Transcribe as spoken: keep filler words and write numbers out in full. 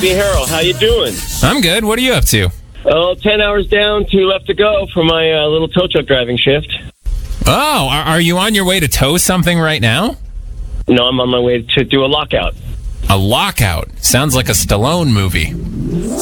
Happy Harold. How you doing? I'm good. What are you up to? Oh, ten hours down, two left to go for my uh, little tow truck driving shift. Oh, are, are you on your way to tow something right now? No, I'm on my way to do a lockout. A lockout. Sounds like a Stallone movie.